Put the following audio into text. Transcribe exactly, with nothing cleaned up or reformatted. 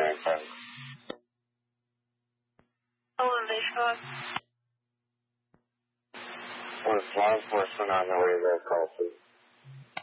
ten. Elevation. Was law enforcement on the way there, call please?